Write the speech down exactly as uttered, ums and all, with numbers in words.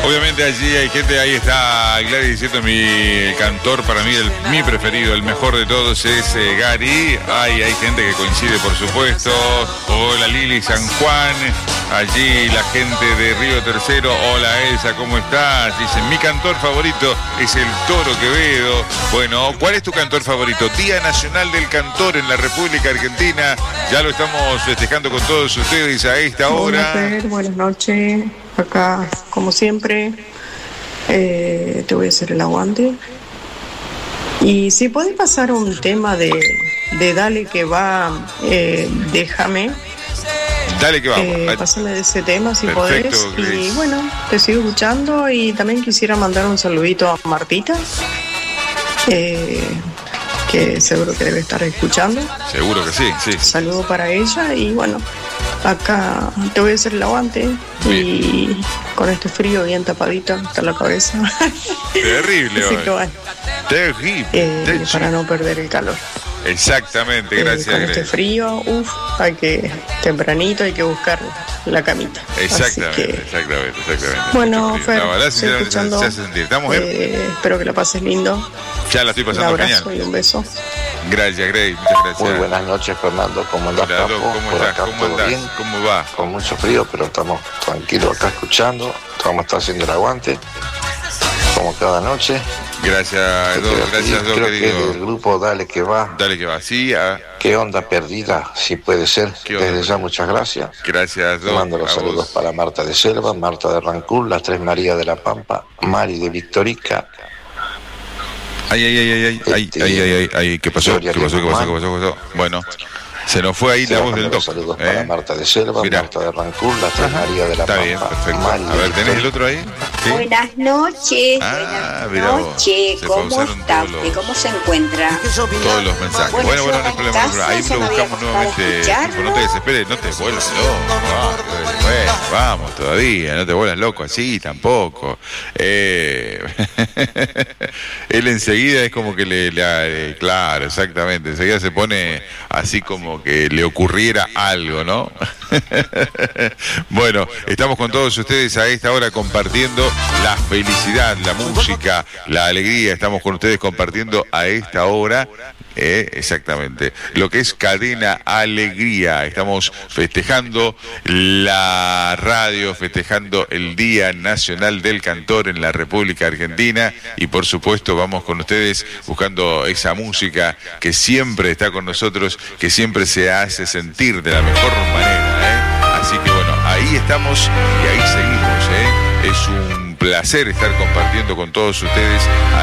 Obviamente allí hay gente, ahí está Gladys diciendo mi cantor, para mí el, mi preferido, el mejor de todos es eh, Gary. Hay, hay gente que coincide, por supuesto. Hola Lili San Juan, allí la gente de Río Tercero. Hola Elsa, ¿cómo estás? Dicen, mi cantor favorito es el Toro Quevedo. Bueno, ¿cuál es tu cantor favorito? Día Nacional del Cantor en la República Argentina. Ya lo estamos festejando con todos ustedes a esta hora. Hola, buenas noches. Acá, como siempre, eh, te voy a hacer el aguante. Y si podés pasar un tema de, de Dale que va, eh, déjame. Dale que vamos. Eh, pásame de ese tema si Perfecto, podés. Grace. Y bueno, te sigo escuchando y también quisiera mandar un saludito a Martita, eh, que seguro que debe estar escuchando. Seguro que sí, sí. Saludo para ella y bueno, acá te voy a hacer el aguante. Bien. Y con este frío bien tapadita hasta la cabeza. Terrible Así hoy. que bueno, Terrible. eh, Terrible. para no perder el calor. Exactamente, Eh, gracias, con este Grace. frío, uff, hay que, tempranito hay que buscar la camita. Exactamente, Así que, exactamente, exactamente. bueno, Mucho frío. Fer, La verdad, estoy sinceramente, escuchando. se hace sentir. ¿Estamos bien? Eh, espero que la pases lindo. Ya la estoy Un pasando abrazo genial. y un beso. Gracias, Grace, muchas gracias. Muy buenas noches, Fernando. ¿Cómo andás, Hola, Doc, Papo? ¿cómo Por estás? acá ¿Cómo todo andás? bien, ¿Cómo va? con mucho frío, pero estamos tranquilos acá escuchando. Vamos a estar haciendo el aguante, como cada noche. Gracias, Doc, Creo que- gracias, Doc, Creo que querido. del grupo Dale que va. Dale que va. Sí, ah, ¿Qué onda perdida? Si puede ser. ¿Qué onda Desde ya perdida? muchas gracias. gracias, Te Doc. mando los a saludos vos. para Marta de Selva, Marta de Rancul, las tres Marías de la Pampa, Mari de Victorica. Ay, ay, ay, ay, ay, ay, Este, ay, ay, ay, ay, ¿qué pasó? ¿Qué Gloria pasó? ¿Qué pasó? ¿Qué Guzmán. pasó? ¿Qué pasó? Bueno, se nos fue ahí Te la mando voz del los Doc. saludos ¿eh? para Marta de Selva, Mirá. Marta de Rancul, las tres Marías de la Está Pampa, bien, perfecto. Mari A de ver, ¿tenés el Victorica. otro ahí? ¿Sí? Buenas noches, Ah, buenas mirá vos. noches, Se ¿cómo pausaron está todos usted? los- ¿Cómo se encuentra? Todos los mensajes. Bueno, Bueno, bueno, yo no hay en problema. no hay casa problema. Ahí ya lo me había buscamos acostado a nuevamente. escucharlo. Tipo, no te desesperes, no te vuelvas loco. Ah, bueno, vamos todavía, no te vuelvas loco así tampoco. Eh, él enseguida es como que le, le- eh, claro, exactamente, enseguida se pone así como que le ocurriera algo, ¿no? Bueno, estamos con todos ustedes a esta hora compartiendo la felicidad, la música, la alegría. Estamos con ustedes compartiendo a esta hora, eh, exactamente, lo que es Cadena Alegría. Estamos festejando la radio, festejando el Día Nacional del Cantor en la República Argentina y por supuesto vamos con ustedes buscando esa música que siempre está con nosotros, que siempre se hace sentir de la mejor manera, ¿eh? Así que bueno, ahí estamos y ahí seguimos, ¿eh? Es un placer estar compartiendo con todos ustedes a